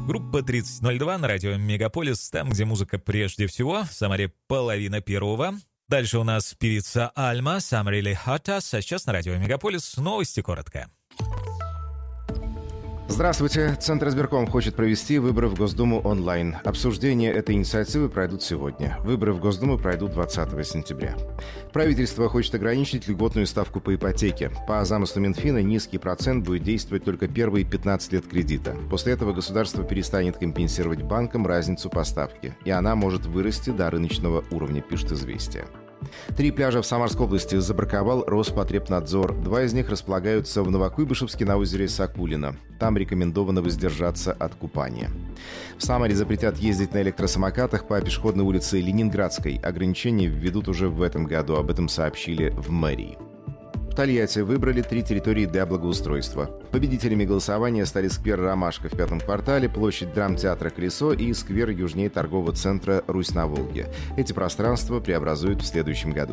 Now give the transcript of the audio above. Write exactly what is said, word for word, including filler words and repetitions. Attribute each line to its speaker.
Speaker 1: Группа тридцать ноль два на радио Мегаполис, там, где музыка прежде всего, в Самаре половина первого. Дальше у нас певица Альма, «Some Really Hot Us», а сейчас на радио Мегаполис новости коротко.
Speaker 2: Здравствуйте. Центр избирком хочет провести выборы в Госдуму онлайн. Обсуждения этой инициативы пройдут сегодня. Выборы в Госдуму пройдут двадцатого сентября. Правительство хочет ограничить льготную ставку по ипотеке. По замыслу Минфина, низкий процент будет действовать только первые пятнадцать лет кредита. После этого государство перестанет компенсировать банкам разницу по ставке, и она может вырасти до рыночного уровня, пишет «Известия». Три пляжа в Самарской области забраковал Роспотребнадзор. Два из них располагаются в Новокуйбышевске на озере Сакулино. Там рекомендовано воздержаться от купания. В Самаре запретят ездить на электросамокатах по пешеходной улице Ленинградской. Ограничения введут уже в этом году, об этом сообщили в мэрии. В Тольятти выбрали три территории для благоустройства. Победителями голосования стали сквер «Ромашка» в пятом квартале, площадь драмтеатра «Колесо» и сквер южнее торгового центра «Русь на Волге». Эти пространства преобразуют в следующем году.